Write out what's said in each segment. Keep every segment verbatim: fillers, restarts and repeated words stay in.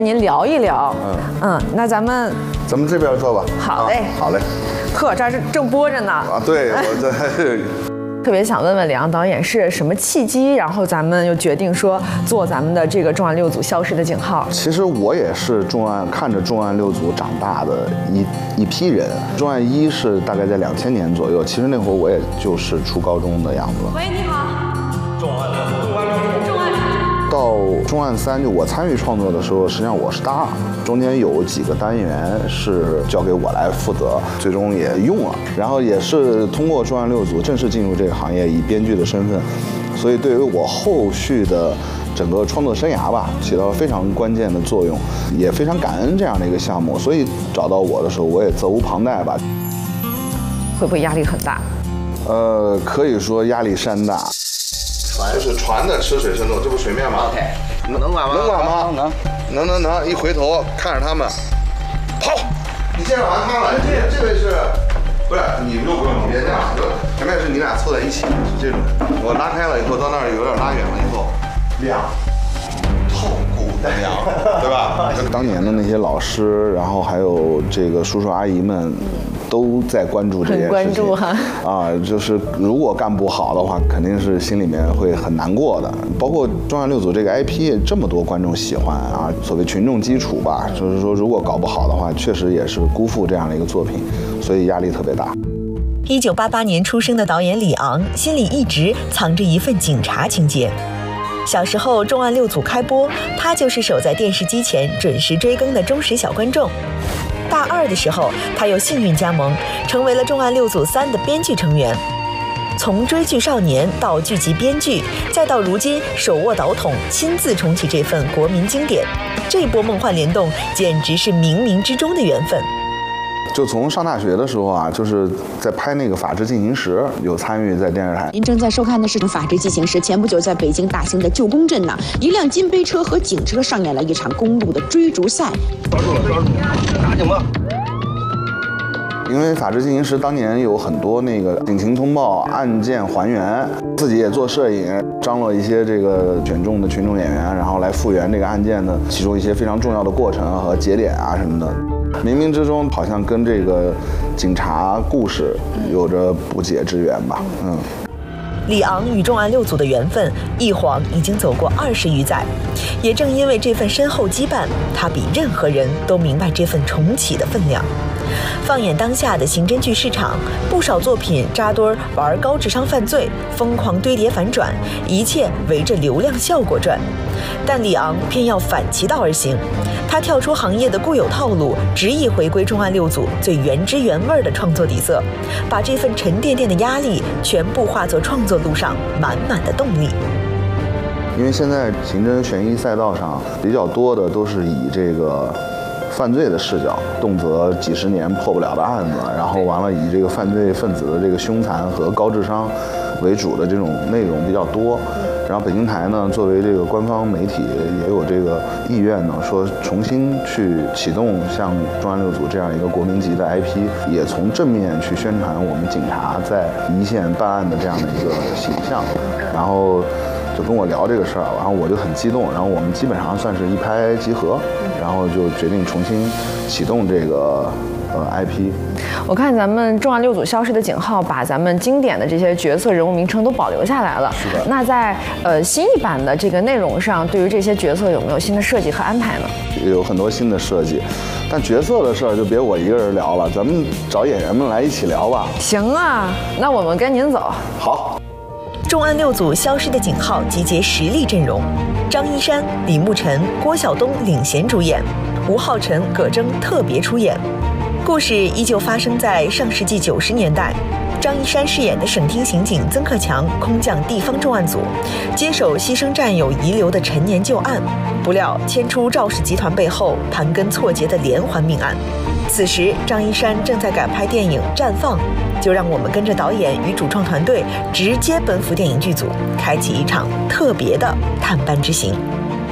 您聊一聊。嗯嗯，那咱们咱们这边坐吧。 好嘞， 啊、好嘞。 呵，这儿正播着呢。 啊，对，我这。 特别想问问李昂导演是什么契机，然后咱们又决定说做咱们的这个重案六组消失的警号。 其实我也是重案看着重案六组长大的一一批人。重案一是大概在两千年左右，其实那会儿我也就是初高中的样子。 喂，你好。重案六组，重案六组，重案。 到重案三，就我参与创作的时候，实际上我是大二，中间有几个单元是交给我来负责，最终也用了，然后也是通过重案六组正式进入这个行业，以编剧的身份，所以对于我后续的整个创作生涯吧，起到了非常关键的作用，也非常感恩这样的一个项目，所以找到我的时候，我也责无旁贷吧。 会不会压力很大？ 呃，可以说压力山大。就是船的吃水深度，这不水面吗 ？OK， 能管吗？ 能管吗？ 能能能能！一回头看着他们，跑！你先让完他了。这这位是，不是你不用不用，你别这样，就前面是你俩凑在一起，是这种。我拉开了以后，到那儿有点拉远了以后，两透骨的两，对吧？当年的那些老师，然后还有这个叔叔阿姨们。都在关注这件事情， 很关注哈啊，就是如果干不好的话，肯定是心里面会很难过的。包括重案六组这个 I P， 这么多观众喜欢啊，所谓群众基础吧，就是说如果搞不好的话，确实也是辜负这样的一个作品，所以压力特别大。 一九八八年出生的导演李昂，心里一直藏着一份警察情节。小时候重案六组开播，他就是守在电视机前准时追更的忠实小观众。大二的时候，他又幸运加盟，成为了重案六组三的编剧成员。从追剧少年到剧集编剧，再到如今手握导筒，亲自重启这份国民经典，这波梦幻联动简直是冥冥之中的缘分。 就从上大学的时候啊，就是在拍那个《法制进行时》，有参与在电视台。 您正在收看的是《法制进行时》。前不久，在北京大兴的旧宫镇呢，一辆金杯车和警车上演了一场公路的追逐赛。 抓住了，抓住了，打警吧！ 因为《法制进行时》当年有很多那个警情通报、案件还原，自己也做摄影，张罗一些这个选中的群众演员，然后来复原这个案件的其中一些非常重要的过程和节点啊什么的。冥冥之中，好像跟这个警察故事有着不解之缘吧。嗯， 李昂与重案六组的缘分一晃已经走过二十余载，也正因为这份深厚羁绊，他比任何人都明白这份重启的分量。放眼当下的刑侦剧市场，不少作品扎堆玩高智商犯罪，疯狂堆叠反转，一切围着流量效果转。但李昂偏要反其道而行，他跳出行业的固有套路，执意回归重案六组最原汁原味的创作底色，把这份沉甸甸的压力全部化作创作路上满满的动力。 因为现在刑侦悬疑赛道上比较多的都是以这个犯罪的视角，动辄几十年破不了的案子，然后完了以这个犯罪分子的这个凶残和高智商为主的这种内容比较多。然后北京台呢，作为这个官方媒体，也有这个意愿呢，说重新去启动像重案六组这样一个国民级的 I P， 也从正面去宣传我们警察在一线办案的这样的一个形象。然后就跟我聊这个事儿，然后我就很激动，然后我们基本上算是一拍即合，然后就决定重新启动这个呃 I P。 我看咱们重案六组消失的警号，把咱们经典的这些角色人物名称都保留下来了。 是的。 那在呃新一版的这个内容上，对于这些角色有没有新的设计和安排呢？ 有很多新的设计，但角色的事儿就别我一个人聊了，咱们找演员们来一起聊吧。 行啊，那我们跟您走。 好。 重案六组消失的警号集结实力阵容，张一山、李牧晨、郭晓东领衔主演，吴浩辰、葛铮特别出演。故事依旧发生在上世纪九十年代，张一山饰演的省厅刑警曾克强空降地方重案组，接手牺牲战友遗留的陈年旧案，不料牵出赵氏集团背后盘根错节的连环命案。此时张一山正在赶拍电影《绽放》，就让我们跟着导演与主创团队直接奔赴电影剧组，开启一场特别的探班之行。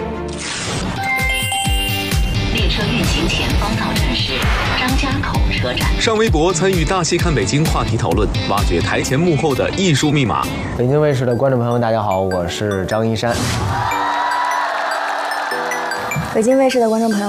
列车运行前方到站是张家口车站。 上微博参与大戏看北京话题讨论，挖掘台前幕后的艺术密码。 北京卫视的观众朋友们，大家好，我是张一山。 北京卫视的观众朋友。